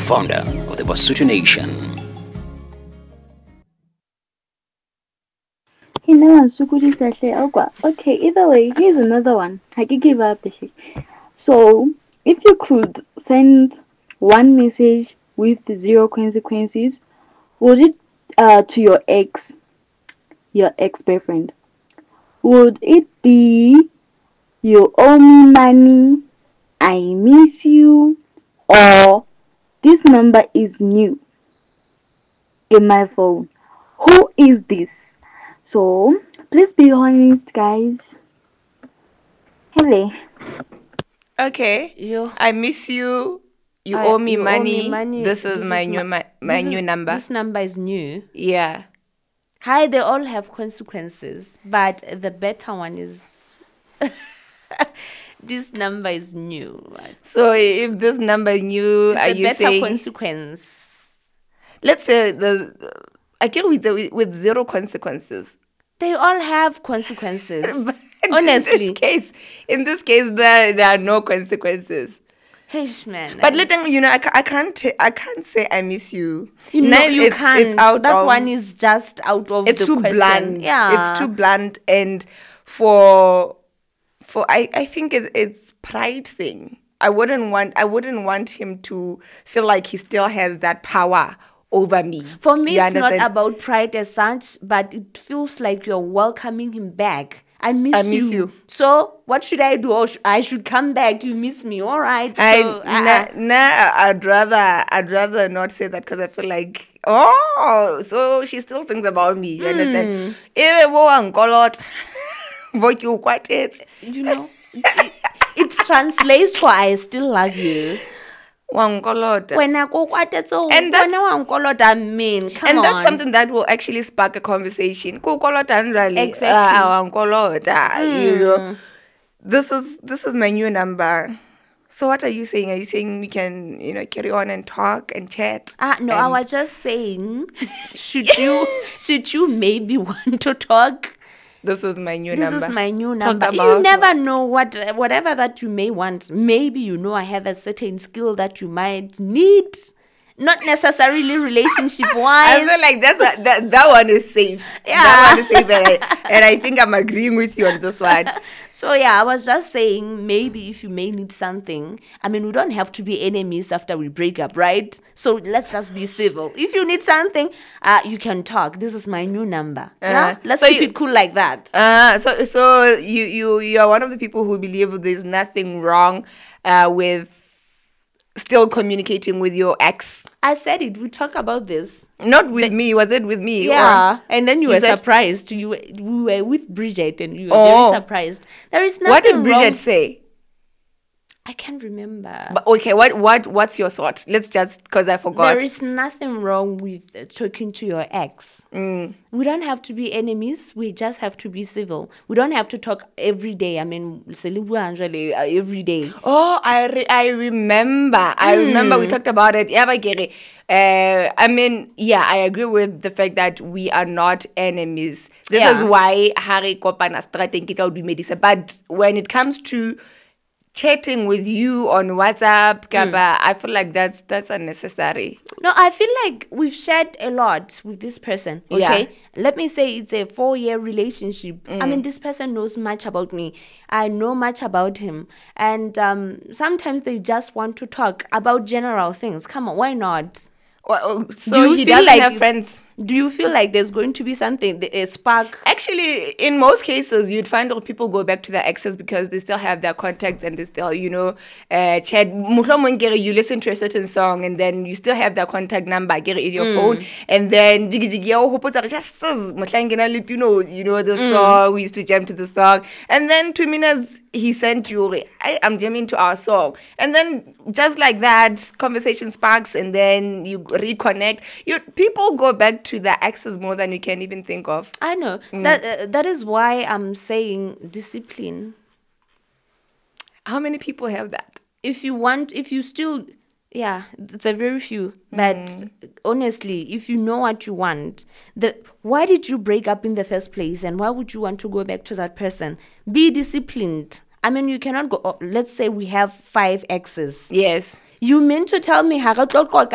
founder of the Basotho Nation. Okay, either way, here's another one. I can give up. So, if you could send one message with zero consequences, would it to your ex boyfriend? Would it be you owe me money, I miss you, or this number is new in my phone? Who is this? So, please be honest, guys. Hello. Okay. I miss you. You owe me money. This is my new number. This number is new. Yeah. Hi, they all have consequences, but the better one is this number is new. Right? So if this number is new, it's are you saying consequence? Let's say I get with zero consequences. They all have consequences. Honestly, in this case, there are no consequences. Hish, man. But I can't say I miss you. You can't. It's out that of, one is just out of. It's the too question. blunt. Yeah, it's too blunt, and for I think it's pride thing. I wouldn't want him to feel like he still has that power over me. For me, it's not about pride as such, but it feels like you're welcoming him back. I miss you. So what should I do? Or I should come back. You miss me, all right? I'd rather not say that because I feel like, so she still thinks about me. You understand? You know, it translates to I still love you. And that's something that will actually spark a conversation. Exactly. You know, this is my new number. So what are you saying? Are you saying we can, carry on and talk and chat? No, I was just saying, should you maybe want to talk? This is my new number. This is my new number. You never know whatever that you may want. Maybe I have a certain skill that you might need. Not necessarily relationship-wise. I feel like that one is safe. Yeah. That one is safe, and I think I'm agreeing with you on this one. So yeah, I was just saying maybe if you may need something. I mean, we don't have to be enemies after we break up, right? So let's just be civil. If you need something, you can talk. This is my new number. Yeah, let's keep it cool like that. So you are one of the people who believe there's nothing wrong with still communicating with your ex. I said it. We talk about this. Not with me. Was it with me? Yeah. And then you were surprised. We were with Bridget and you were very surprised. There is nothing wrong. What did Bridget say? I can't remember. But okay, what's your thought? Let's just, because I forgot. There is nothing wrong with talking to your ex. We don't have to be enemies. We just have to be civil. We don't have to talk every day. I mean, every day. Oh, I remember. I remember we talked about it. I mean, yeah, I agree with the fact that we are not enemies. This is why Harry Kopana started. But when it comes to chatting with you on WhatsApp, I feel like that's unnecessary. No, I feel like we've shared a lot with this person. Okay, yeah. Let me say it's a 4-year relationship. I mean, this person knows much about me. I know much about him, and sometimes they just want to talk about general things. Come on, why not? So he doesn't have friends. Do you feel like there's going to be something, a spark? Actually, in most cases, you'd find that people go back to their exes because they still have their contacts and they still, chat. You listen to a certain song and then you still have their contact number, get it in your phone, and then the song, we used to jam to the song, and then 2 minutes he sent you, I'm jamming to our song, and then just like that, conversation sparks, and then you reconnect. People go back to their exes more than you can even think of. I know. That is why I'm saying discipline. How many people have that? It's a very few. But honestly, if you know what you want, why did you break up in the first place, and why would you want to go back to that person? Be disciplined. I mean, you cannot go. Let's say we have 5 exes. Yes. You mean to tell me